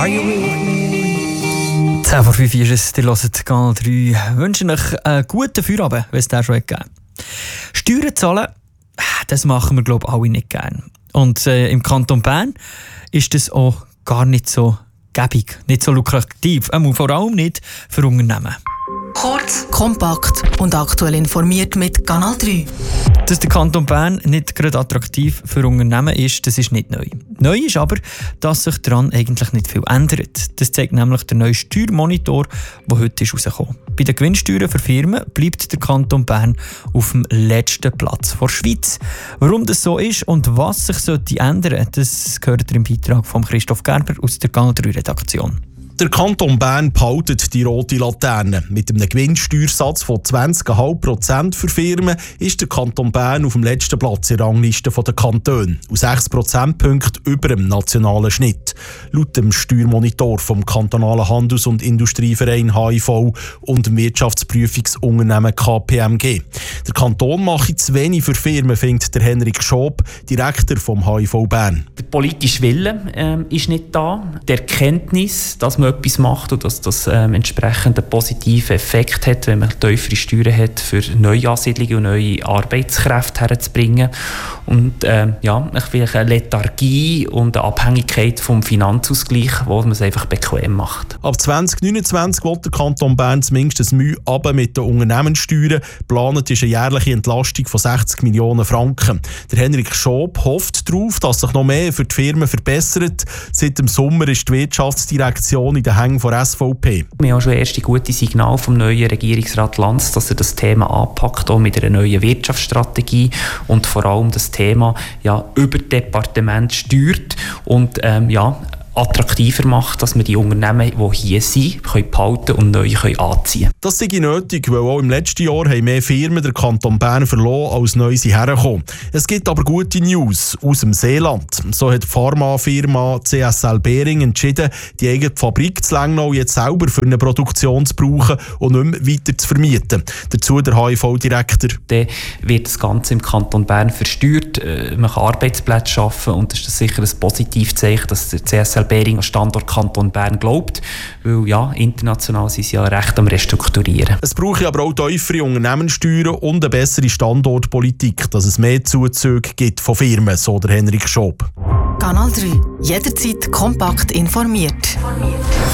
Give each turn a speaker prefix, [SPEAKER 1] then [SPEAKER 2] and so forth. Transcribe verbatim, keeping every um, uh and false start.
[SPEAKER 1] zehn vor fünf ist es, ihr hört Kanal drei. Ich wünsche euch einen guten Feierabend, wenn es den schon gegeben hat. Steuern zahlen, das machen wir, glaube ich, alle nicht gerne. Und äh, im Kanton Bern ist das auch gar nicht so gäbig, nicht so lukrativ, äh, vor allem nicht für Unternehmen.
[SPEAKER 2] Kurz, kompakt und aktuell informiert mit Kanal drei.
[SPEAKER 1] Dass der Kanton Bern nicht gerade attraktiv für Unternehmen ist, das ist nicht neu. Neu ist aber, dass sich daran eigentlich nicht viel ändert. Das zeigt nämlich der neue Steuermonitor, der heute herausgekommen ist. Bei den Gewinnsteuern für Firmen bleibt der Kanton Bern auf dem letzten Platz vor der Schweiz. Warum das so ist und was sich sollte ändern, das gehört ihr im Beitrag von Christoph Gerber aus der Kanal drei Redaktion.
[SPEAKER 3] Der Kanton Bern behaltet die rote Laterne. Mit einem Gewinnsteuersatz von zwanzig Komma fünf Prozent für Firmen ist der Kanton Bern auf dem letzten Platz in der Rangliste der Kantone und sechs Prozentpunkte über dem nationalen Schnitt. Laut dem Steuermonitor vom kantonalen Handels- und Industrieverein H I V und dem Wirtschaftsprüfungsunternehmen K P M G. Der Kanton mache zu wenig für Firmen, findet der Henrik Schob, Direktor vom H I V Bern.
[SPEAKER 4] Der politische Wille ähm, ist nicht da. Die Erkenntnis, dass man etwas macht und dass das ähm, entsprechend einen positiven Effekt hat, wenn man tiefere Steuern hat, für Neuansiedlungen und neue Arbeitskräfte herzubringen. Und ähm, ja, vielleicht eine Lethargie und eine Abhängigkeit vom Finanzausgleich, wo man es einfach bequem macht.
[SPEAKER 3] Ab zwanzig neunundzwanzig will der Kanton Bern zumindest ein Mühe runter mit den Unternehmenssteuern. Geplant ist eine jährliche Entlastung von sechzig Millionen Franken. Der Henrik Schob hofft darauf, dass sich noch mehr für die Firmen verbessert. Seit dem Sommer ist die Wirtschaftsdirektion in den Hängen der S V P.
[SPEAKER 4] Wir haben schon erste gute Signale vom neuen Regierungsrat Lanz, dass er das Thema anpackt, auch mit einer neuen Wirtschaftsstrategie und vor allem das Thema ja, über das Departement steuert und ähm, ja, attraktiver macht, dass wir die Unternehmen, die hier sind, können behalten und neu können anziehen können.
[SPEAKER 3] Das sei nötig, weil auch im letzten Jahr haben mehr Firmen den Kanton Bern verloren, als neu sie hergekommen. Es gibt aber gute News aus dem Seeland. So hat die Pharmafirma C S L Behring entschieden, die eigene Fabrik zu Lengnau jetzt selber für eine Produktion zu brauchen und nicht mehr weiter zu vermieten. Dazu der H I V-Direktor.
[SPEAKER 4] Dann wird das Ganze im Kanton Bern versteuert, man kann Arbeitsplätze schaffen und das ist sicher ein positives Zeichen, dass der C S L Behring an Standort Kanton Bern glaubt, weil ja, international sind sie ja recht am Restrukturieren.
[SPEAKER 3] Es brauche aber auch tiefere Unternehmenssteuern und eine bessere Standortpolitik, dass es mehr Zuzüge gibt von Firmen, so der Henrik Schob.
[SPEAKER 2] Kanal drei. Jederzeit kompakt informiert.